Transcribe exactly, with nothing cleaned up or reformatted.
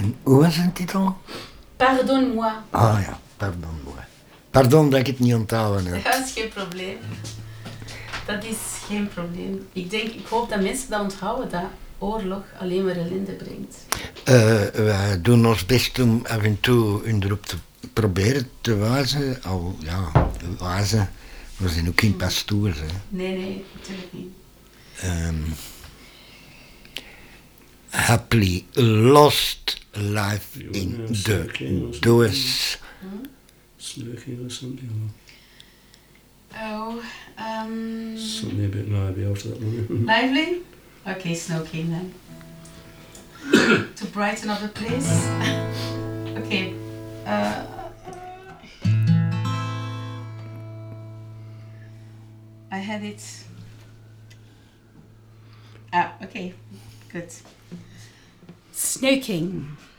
Hoe was een titel? Pardonne-moi. Ah ja, pardon. Pardon dat ik het niet onthouden heb. Dat is geen probleem. Dat is geen probleem. Ik denk, ik hoop dat mensen dat onthouden, dat oorlog alleen maar ellende brengt. Uh, wij doen ons best om af en toe hun erop te proberen te wijzen. Al ja, wijzen. We zijn ook geen pastoors. Hè. Nee, nee, natuurlijk niet. Um, happily lost life in the doors. Smoking or something. Oh, um... Something a bit lively after that one. Lively? Okay, smoking then. To brighten up the place. Okay. Uh, I had it. Ah, okay. Good. Snoking.